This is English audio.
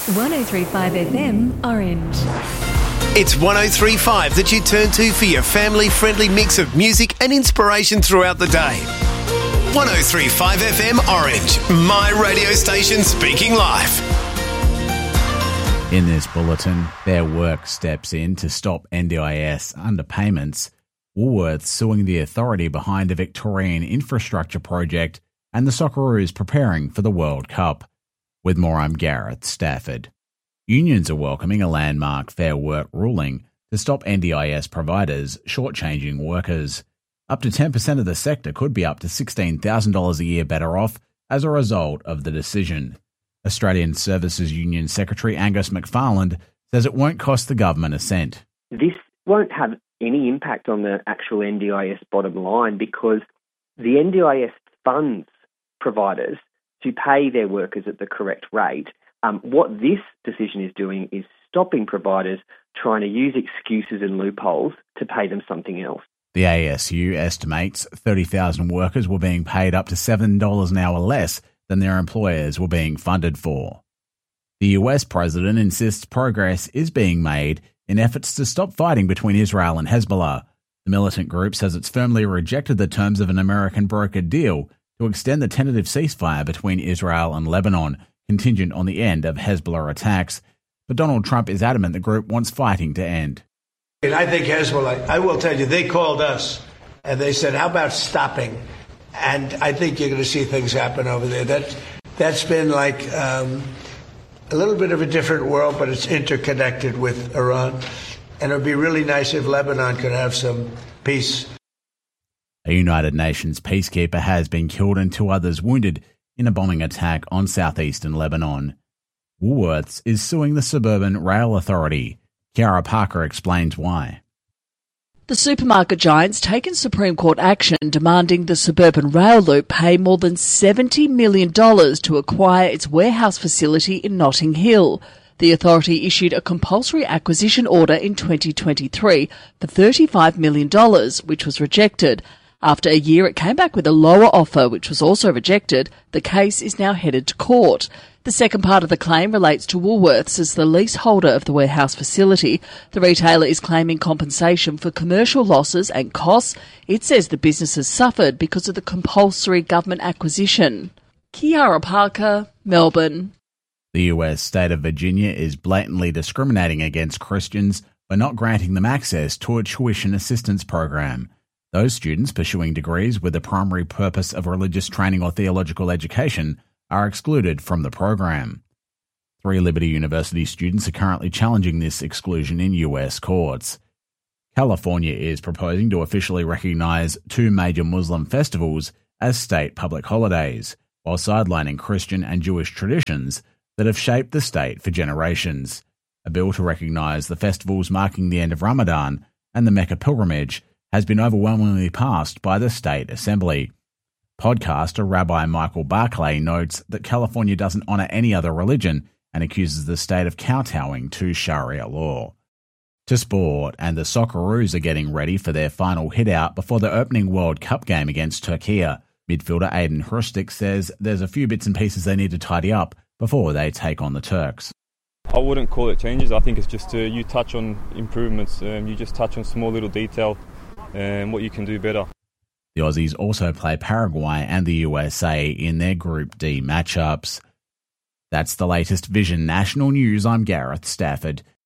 103.5 FM Orange. It's 103.5 that you turn to for your family-friendly mix of music and inspiration throughout the day. 103.5 FM Orange, my radio station speaking live. In this bulletin, Fair Work steps in to stop NDIS underpayments, Woolworths suing the authority behind a Victorian infrastructure project, and the Socceroos preparing for the World Cup. With more, I'm Gareth Stafford. Unions are welcoming a landmark Fair Work ruling to stop NDIS providers shortchanging workers. Up to 10% of the sector could be up to $16,000 a year better off as a result of the decision. Australian Services Union Secretary Angus McFarland says it won't cost the government a cent. This won't have any impact on the actual NDIS bottom line because the NDIS funds providers to pay their workers at the correct rate. What this decision is doing is stopping providers trying to use excuses and loopholes to pay them something else. The ASU estimates 30,000 workers were being paid up to $7 an hour less than their employers were being funded for. The US president insists progress is being made in efforts to stop fighting between Israel and Hezbollah. The militant group says it's firmly rejected the terms of an American brokered deal to extend the tentative ceasefire between Israel and Lebanon, contingent on the end of Hezbollah attacks. But Donald Trump is adamant the group wants fighting to end. And I think Hezbollah, I will tell you, they called us and they said, how about stopping? And I think you're going to see things happen over there. That's been like a little bit of a different world, but it's interconnected with Iran. And it would be really nice if Lebanon could have some peace. A United Nations peacekeeper has been killed and 2 others wounded in a bombing attack on southeastern Lebanon. Woolworths is suing the Suburban Rail Authority. Kiara Parker explains why. The supermarket giant's taken Supreme Court action demanding the Suburban Rail Loop pay more than $70 million to acquire its warehouse facility in Notting Hill. The authority issued a compulsory acquisition order in 2023 for $35 million, which was rejected. After a year, it came back with a lower offer, which was also rejected. The case is now headed to court. The second part of the claim relates to Woolworths as the leaseholder of the warehouse facility. The retailer is claiming compensation for commercial losses and costs it says the business has suffered because of the compulsory government acquisition. Kiara Parker, Melbourne. The US state of Virginia is blatantly discriminating against Christians by not granting them access to a tuition assistance program. Those students pursuing degrees with the primary purpose of religious training or theological education are excluded from the program. 3 Liberty University students are currently challenging this exclusion in US courts. California is proposing to officially recognize 2 major Muslim festivals as state public holidays, while sidelining Christian and Jewish traditions that have shaped the state for generations. A bill to recognize the festivals marking the end of Ramadan and the Mecca pilgrimage has been overwhelmingly passed by the state assembly. Podcaster Rabbi Michael Barclay notes that California doesn't honour any other religion and accuses the state of kowtowing to Sharia law. To sport, and the Socceroos are getting ready for their final hit-out before the opening World Cup game against Turkey. Midfielder Aiden Hrustic says there's a few bits and pieces they need to tidy up before they take on the Turks. I wouldn't call it changes. I think it's just you touch on improvements. You just touch on small little detail and what you can do better. The Aussies also play Paraguay and the USA in their Group D matchups. That's the latest Vision National News. I'm Gareth Stafford.